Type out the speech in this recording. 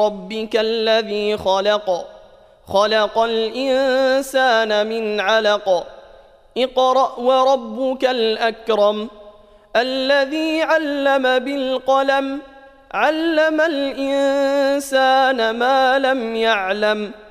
ربك الذي خلق الإنسان من علق اقرأ وربك الأكرم الذي علم بالقلم علم الإنسان ما لم يعلم